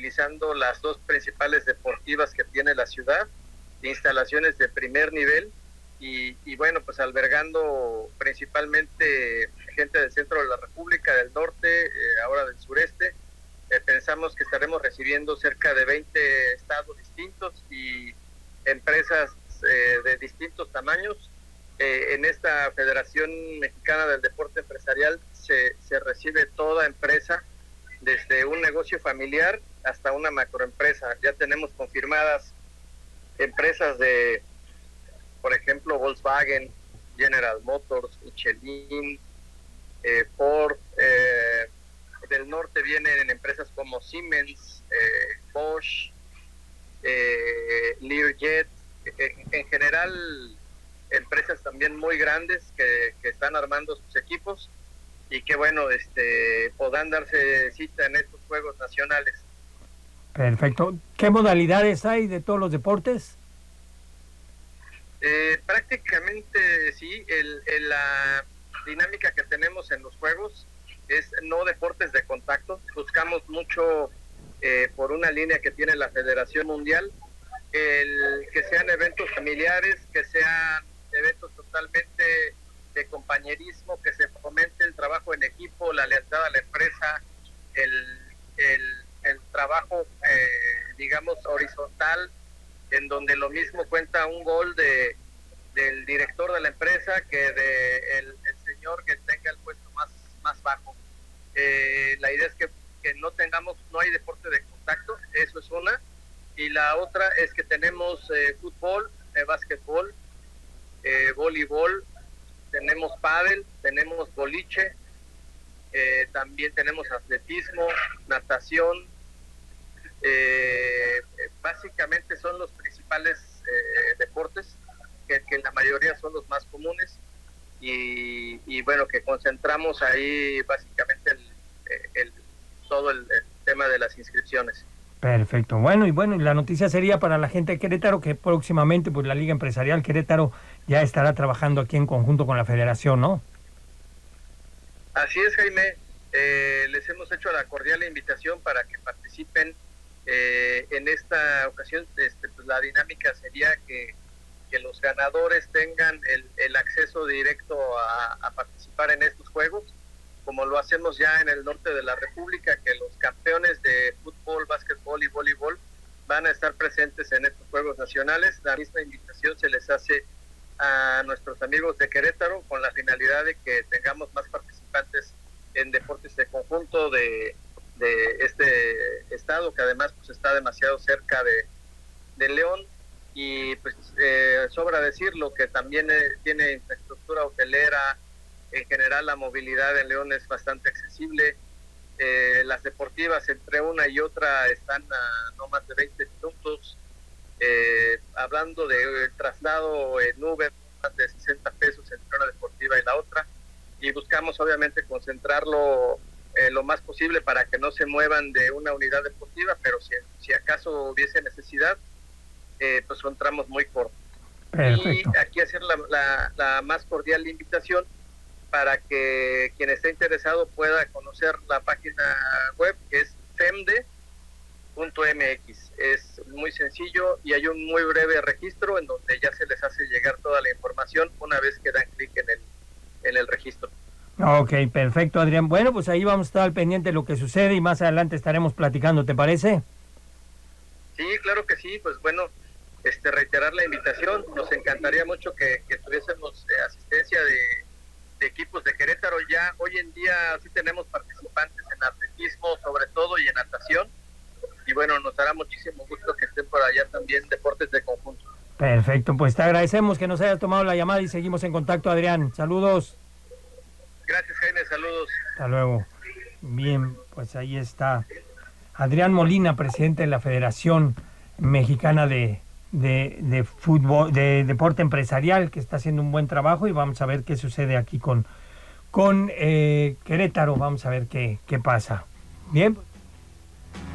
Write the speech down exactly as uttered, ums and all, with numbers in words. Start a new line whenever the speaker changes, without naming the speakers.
utilizando las dos principales deportivas que tiene la ciudad, instalaciones de primer nivel y, y bueno, pues albergando principalmente gente del centro de la República, del norte, eh, ahora del sureste. Eh, pensamos que estaremos recibiendo cerca de veinte estados distintos y empresas eh, de distintos tamaños. Eh, en esta Federación Mexicana del Deporte Empresarial se, se recibe toda empresa, desde un negocio familiar hasta una macroempresa. Ya tenemos confirmadas empresas de, por ejemplo, Volkswagen, General Motors, Michelin, eh, Ford. Eh, del norte vienen empresas como Siemens, eh, Bosch, eh, Learjet. En, en general, empresas también muy grandes que, que están armando sus equipos y que bueno, este, podrán darse cita en estos Juegos Nacionales.
Perfecto. ¿Qué modalidades hay de todos los deportes?
Eh, prácticamente sí, el, el, la dinámica que tenemos en los Juegos es no deportes de contacto. Buscamos mucho eh, por una línea que tiene la Federación Mundial, el que sean eventos familiares, que sean eventos totalmente de compañerismo, que se fomente el trabajo en equipo, la lealtad a la empresa, el, el, el trabajo, eh, digamos, horizontal, en donde lo mismo cuenta un gol de del director de la empresa que de el, el señor que tenga el puesto más, más bajo. Eh, la idea es que, que no tengamos, no hay deporte de contacto, eso es una, y la otra es que tenemos eh, fútbol, eh, básquetbol, eh, voleibol, tenemos pádel, tenemos boliche, eh, también tenemos atletismo, natación. Eh, básicamente son los principales eh, deportes que, que la mayoría son los más comunes y, y bueno, que concentramos ahí básicamente el, el, todo el, el tema de las inscripciones.
Perfecto. Bueno, y bueno, la noticia sería para la gente de Querétaro que próximamente pues la Liga Empresarial Querétaro ya estará trabajando aquí en conjunto con la Federación, ¿no?
Así es, Jaime. Eh, les hemos hecho la cordial invitación para que participen eh, en esta ocasión. Este, pues la dinámica sería que, que los ganadores tengan el, el acceso directo a, a participar en estos juegos, como lo hacemos ya en el norte de la República, que los campeones de fútbol, básquetbol y voleibol van a estar presentes en estos Juegos Nacionales. La misma invitación se les hace a nuestros amigos de Querétaro con la finalidad de que tengamos más participantes en deportes de conjunto de, de este estado, que además pues está demasiado cerca de, de León, y pues eh, sobra decirlo que también eh, tiene infraestructura hotelera. En general la movilidad en León es bastante accesible. Eh, las deportivas entre una y otra están a no más de veinte minutos. Eh, hablando de traslado en Uber, más de sesenta pesos entre una deportiva y la otra. Y buscamos obviamente concentrarlo eh, lo más posible para que no se muevan de una unidad deportiva, pero si, si acaso hubiese necesidad, eh, pues son tramos muy cortos.
Perfecto.
Y aquí hacer la, la, la más cordial invitación para que quien esté interesado pueda conocer la página web, que es femde punto m x. Es muy sencillo y hay un muy breve registro en donde ya se les hace llegar toda la información una vez que dan clic en el, en el registro.
Ok, perfecto, Adrián. Bueno, pues ahí vamos a estar al pendiente de lo que sucede y más adelante estaremos platicando, ¿te parece?
Sí, claro que sí. Pues bueno, este reiterar la invitación. Nos encantaría mucho que, que tuviésemos eh, asistencia de de equipos de Querétaro. Ya hoy en día sí tenemos participantes en atletismo sobre todo y en natación, y bueno, nos dará muchísimo gusto que estén por allá también deportes de conjunto.
Perfecto, pues te agradecemos que nos hayas tomado la llamada y seguimos en contacto, Adrián. Saludos.
Gracias, Jaime, saludos.
Hasta luego. Bien, pues ahí está Adrián Molina, presidente de la Federación Mexicana de De, de fútbol, de deporte empresarial, que está haciendo un buen trabajo, y vamos a ver qué sucede aquí con, con eh, Querétaro. Vamos a ver qué, qué pasa. Bien.